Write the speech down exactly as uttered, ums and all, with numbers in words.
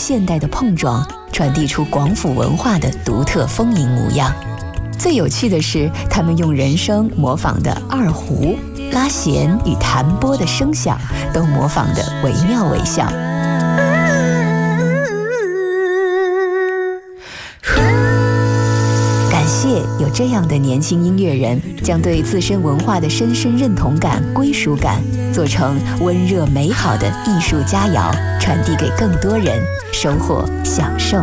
现代的碰撞，传递出广府文化的独特丰盈模样。最有趣的是，他们用人声模仿的二胡、拉弦与弹拨的声响，都模仿得惟妙惟肖。感谢有这样的年轻音乐人，将对自身文化的深深认同感、归属感，做成温热美好的艺术佳肴，传递给更多人，收获享受。